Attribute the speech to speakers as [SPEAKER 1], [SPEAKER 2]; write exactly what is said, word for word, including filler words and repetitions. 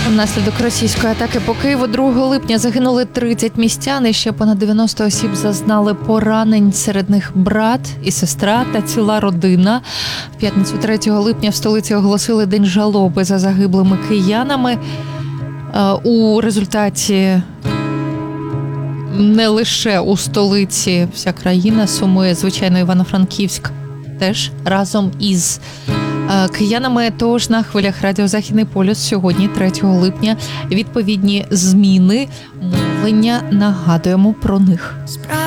[SPEAKER 1] Внаслідок російської атаки по Києву другого липня загинули тридцять містян і ще понад дев'яносто осіб зазнали поранень. Серед них брат і сестра та ціла родина. В п'ятницю третього липня в столиці оголосили день жалоби за загиблими киянами. У результаті не лише у столиці вся країна сумує, звичайно, Івано-Франківськ теж разом із киянами. Тож на хвилях Радіо Західний полюс сьогодні, третього липня, відповідні зміни мовлення, нагадуємо про них.